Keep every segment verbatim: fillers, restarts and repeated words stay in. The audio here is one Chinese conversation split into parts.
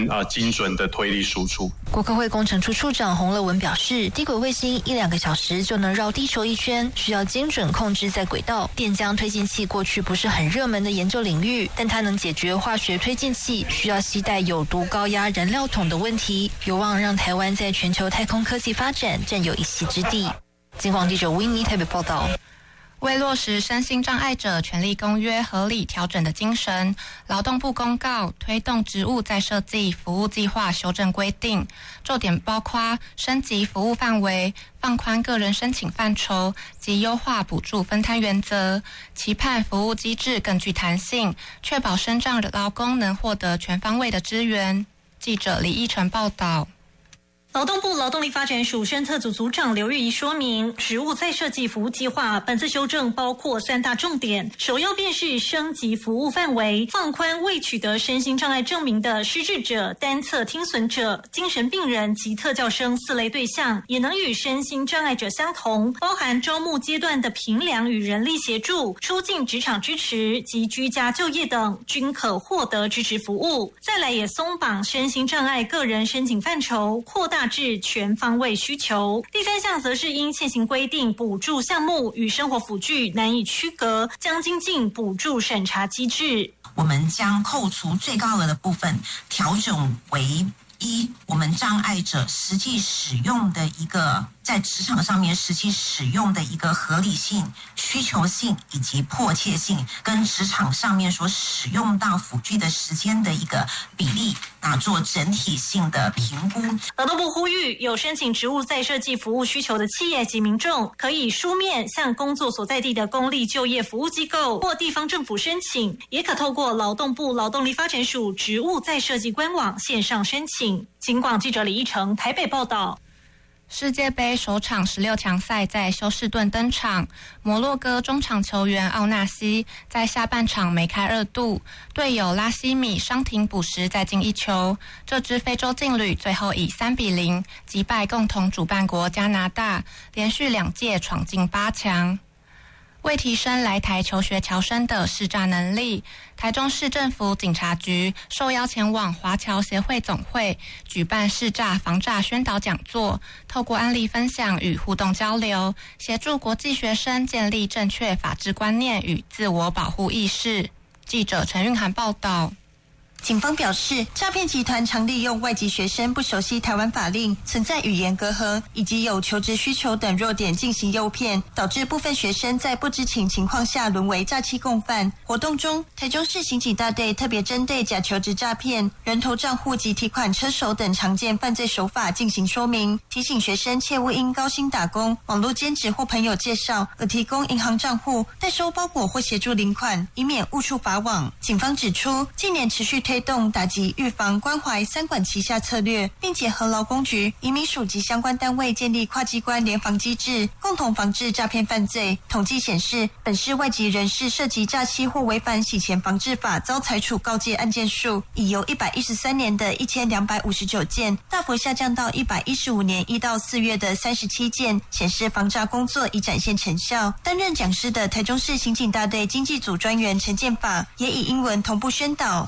更啊精准的推力输出。 国科会工程处处长洪乐文表示，低轨卫星一两个小时就能绕地球一圈，需要精准控制在轨道。电浆推进器过去不是很热门的研究领域，但它能解决化学推进器需要携带有毒高压燃料桶的问题，有望让台湾在全球太空科技发展占有一席之地。金广记者吴英妮台北报道。 为落实身心障碍者权利公约合理调整的精神，劳动部公告推动职务再设计服务计划修正规定，重点包括升级服务范围、放宽个人申请范畴及优化补助分摊原则，期盼服务机制更具弹性，确保身障劳工能获得全方位的支援。记者李依晨报道。 劳动部劳动力发展署生特组组长刘玉仪说明，职务再设计服务计划本次修正包括三大重点，首要便是升级服务范围，放宽未取得身心障碍证明的失智者、单侧听损者、精神病人及特教生四类对象，也能与身心障碍者相同，包含招募阶段的评量与人力协助、出境职场支持及居家就业等，均可获得支持服务。再来也松绑身心障碍个人申请范畴，扩大至全方位需求。第三项则是因现行规定补助项目与生活辅具难以区隔，将精进补助审查机制。 我们将扣除最高额的部分调整为一我们障碍者实际使用的一个在职场上面实际使用的一个合理性、需求性以及迫切性，跟职场上面所使用到辅具的时间的一个比例，啊，做整体性的评估。 劳动部呼吁，有申请职务再设计服务需求的企业及民众，可以书面向工作所在地的公立就业服务机构或地方政府申请，也可透过劳动部劳动力发展署职务再设计官网线上申请。警广记者李依成台北报道。 世界杯首场十六强赛在休士顿登场，摩洛哥中场球员奥纳西在下半场梅开二度，队友拉希米伤停补时再进一球，这支非洲劲旅最后以三比零击败共同主办国加拿大，连续两届闯进八强。为提升来台求学侨生的识诈能力，台中市政府警察局受邀前往华侨协会总会举办识诈防诈宣导讲座，透过案例分享与互动交流，协助国际学生建立正确法治观念与自我保护意识。记者陈韵涵报道。 警方表示，诈骗集团常利用外籍学生不熟悉台湾法令、存在语言隔阂以及有求职需求等弱点进行诱骗，导致部分学生在不知情情况下沦为诈欺共犯。活动中，台中市刑警大队特别针对假求职诈骗、人头账户及提款车手等常见犯罪手法进行说明，提醒学生切勿因高薪打工、网络兼职或朋友介绍而提供银行账户、代收包裹或协助领款，以免误触法网。警方指出，近年持续推动打击预防关怀三管齐下策略，并结合劳工局、移民署及相关单位建立跨机关联防机制，共同防治诈骗犯罪。统计显示，本市外籍人士涉及诈欺或违反洗钱防治法遭裁处告诫案件数，已由一百一十三年的一千两百五十九件大幅下降到一百一十五年一到四月的三十七件，显示防诈工作已展现成效。担任讲师的台中市刑警大队经济组专员陈建法也以英文同步宣导。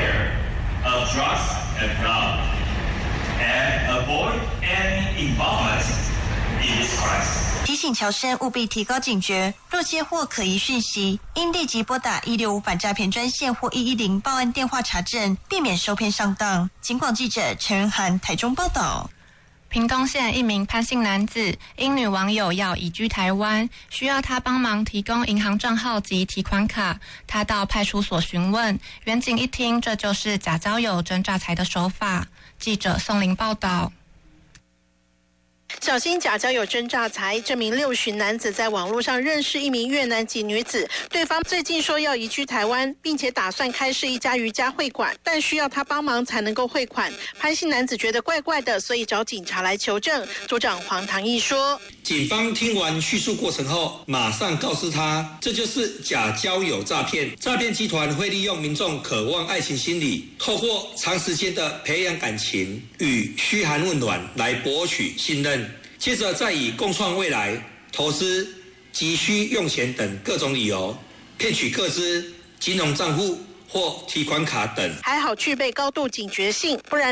Of drugs and fraud, and avoid any involvement in this crisis. 提醒侨生务必提高警觉，若接获可疑讯息，应立即拨打一六五反诈骗专线或一一零报案电话查证，避免受骗上当。警广记者陈仁涵台中报道。 屏东县一名潘姓男子因女网友要移居台湾，需要他帮忙提供银行账号及提款卡，他到派出所询问，员警一听这就是假交友真诈财的手法。记者宋玲报道。 小心假交友真诈财，这名六旬男子在网络上认识一名越南籍女子，对方最近说要移居台湾，并且打算开设一家瑜伽会馆，但需要他帮忙才能够汇款。潘姓男子觉得怪怪的，所以找警察来求证。组长黄唐毅说， 警方听完叙述过程后，马上告知他，这就是假交友诈骗。诈骗集团会利用民众渴望爱情心理，透过长时间的培养感情与嘘寒问暖来博取信任，接着再以共创未来、投资、急需用钱等各种理由，骗取个资、金融账户或提款卡等。 还好具备高度警觉性，不然